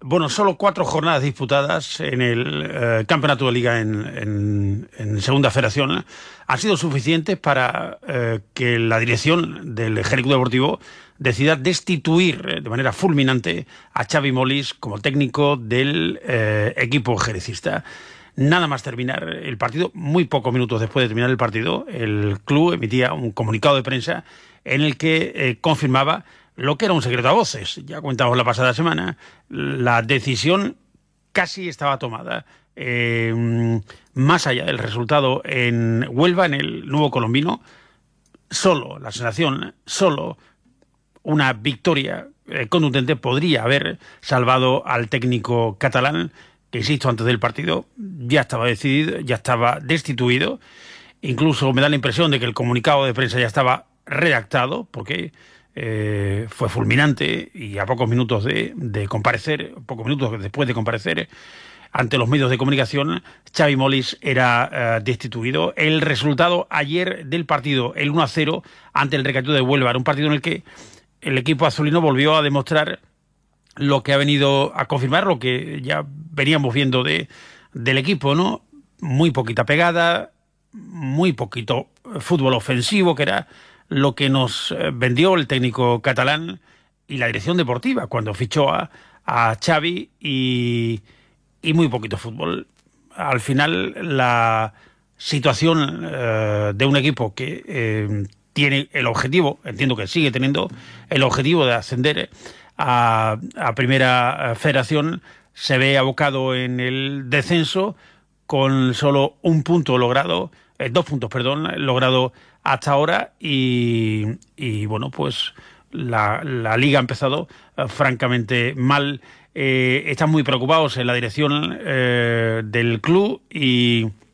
Bueno, solo 4 jornadas disputadas en el Campeonato de Liga en Segunda Federación han sido suficientes para que la dirección del Ejército Deportivo decida destituir de manera fulminante a Xavi Molist como técnico del equipo jerezista. Nada más terminar el partido, muy pocos minutos después de terminar el partido, el club emitía un comunicado de prensa en el que confirmaba lo que era un secreto a voces. Ya contamos la pasada semana, la decisión casi estaba tomada. Más allá del resultado en Huelva, en el Nuevo Colombino, solo la sensación, solo una victoria contundente podría haber salvado al técnico catalán, que, insisto, antes del partido ya estaba decidido, ya estaba destituido. Incluso me da la impresión de que el comunicado de prensa ya estaba redactado, porque fue fulminante, y a pocos minutos de comparecer, pocos minutos después de comparecer ante los medios de comunicación, Xavi Molist era destituido. El resultado ayer del partido, el 1-0 ante el Recreativo de Huelva, era un partido en el que el equipo azulino volvió a demostrar lo que ha venido a confirmar, lo que ya veníamos viendo del equipo, ¿no? Muy poquita pegada, muy poquito fútbol ofensivo, que era lo que nos vendió el técnico catalán y la dirección deportiva cuando fichó a Xavi, y muy poquito fútbol. Al final, la situación de un equipo que tiene el objetivo, entiendo que sigue teniendo el objetivo de ascender a Primera Federación, se ve abocado en el descenso con solo 2 puntos logrado hasta ahora, y bueno, pues la liga ha empezado francamente mal. Están muy preocupados en la dirección del club, y